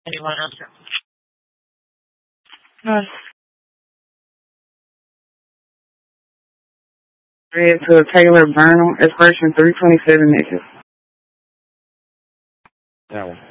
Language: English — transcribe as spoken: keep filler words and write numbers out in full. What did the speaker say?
Anyone else? Uh, Red to Taylor Burnham, expiration three twenty-seven Memphis. That one.